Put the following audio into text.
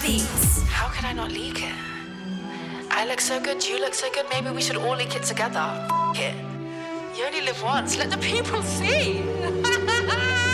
beats. How could I not leak it? I look so good, you look so good, maybe we should all leak it together. F it. You only live once, let the people see.